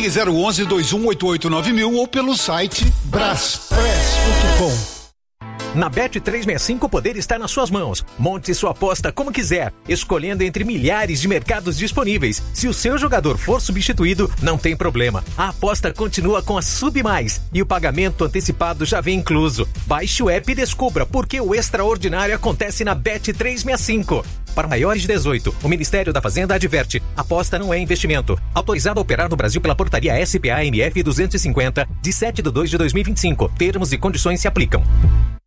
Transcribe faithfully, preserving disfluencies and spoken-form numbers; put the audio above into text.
Ligue zero onze, dois um oito oito nove mil ou pelo site braspress ponto com. Na Bet trezentos e sessenta e cinco o poder está nas suas mãos. Monte sua aposta como quiser, escolhendo entre milhares de mercados disponíveis. Se o seu jogador for substituído, não tem problema. A aposta continua com a Sub Mais e o pagamento antecipado já vem incluso. Baixe o app e descubra por que o extraordinário acontece na Bet trezentos e sessenta e cinco. Para maiores de dezoito, o Ministério da Fazenda adverte: aposta não é investimento. Autorizado a operar no Brasil pela portaria S P A M F duzentos e cinquenta, de sete de dois de dois mil e vinte e cinco. Termos e condições se aplicam.